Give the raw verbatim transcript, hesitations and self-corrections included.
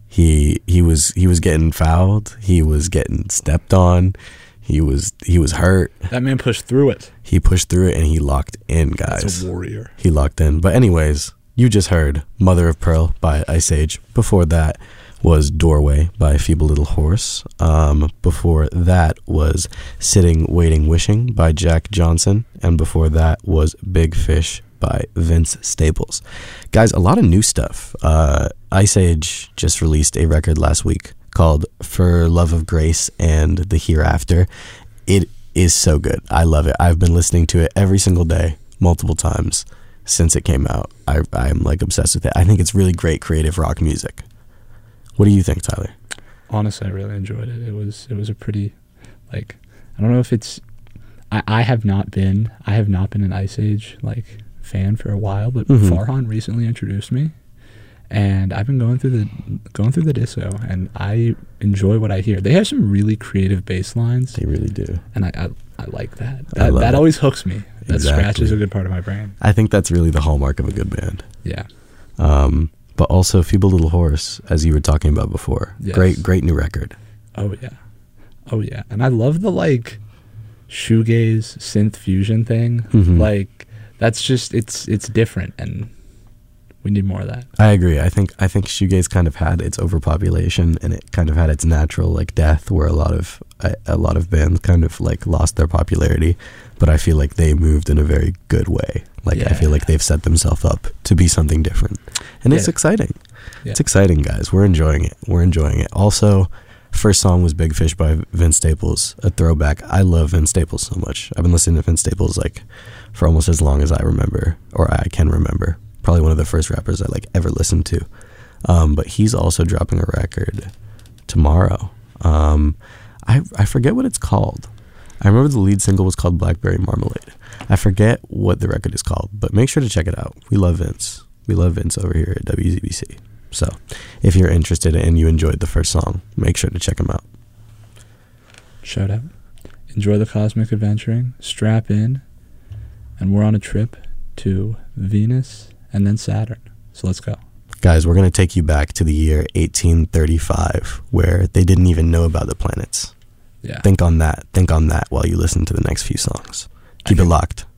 He he was he was getting fouled. He was getting stepped on. He was he was hurt. That man pushed through it. He pushed through it and he locked in, guys. That's a warrior. He locked in. But anyways, you just heard Mother of Pearl by Ice Age. Before that was Doorway by Feeble Little Horse. Um, before that was Sitting, Waiting, Wishing by Jack Johnson. And before that was Big Fish by Vince Staples. Guys, a lot of new stuff. Uh, Ice Age just released a record last week called For Love of Grace and the Hereafter. It is so good. I love it. I've been listening to it every single day, multiple times since it came out. I, I'm like obsessed with it. I think it's really great creative rock music. What do you think, Tyler? Honestly, I really enjoyed it. It was it was a pretty, like, I don't know if it's, I, I have not been, I have not been an Ice Age, like, fan for a while, but mm-hmm. Farhan recently introduced me, and I've been going through the going through the disco, and I enjoy what I hear. They have some really creative bass lines. They really do, and I I, I like that. That that it. always hooks me. That exactly. scratches a good part of my brain. I think that's really the hallmark of a good band. Yeah. Um, but also Feeble Little Horse, as you were talking about before. Yes. Great, great new record. Oh yeah, oh yeah, and I love the like shoegaze synth fusion thing. Mm-hmm. Like that's just it's it's different, and we need more of that. I agree. I think I think shoegaze kind of had its overpopulation, and it kind of had its natural like death, where a lot of a, a lot of bands kind of like lost their popularity. But I feel like they moved in a very good way. Like yeah. I feel like they've set themselves up to be something different, and yeah. it's exciting. Yeah. It's exciting, guys. We're enjoying it. We're enjoying it. Also, first song was Big Fish by Vince Staples, a throwback. I love Vince Staples so much. I've been listening to Vince Staples like for almost as long as I remember, or I can remember. Probably one of the first rappers I like ever listened to. Um, but he's also dropping a record tomorrow. Um, I I forget what it's called. I remember the lead single was called Blackberry Marmalade. I forget what the record is called, but make sure to check it out. We love Vince. We love Vince over here at W Z B C. So if you're interested and you enjoyed the first song, make sure to check him out. Shout out. Enjoy the cosmic adventuring. Strap in. And we're on a trip to Venus and then Saturn. So let's go. Guys, we're going to take you back to the year eighteen thirty-five, where they didn't even know about the planets. Yeah. Think on that. Think on that while you listen to the next few songs. Keep it locked.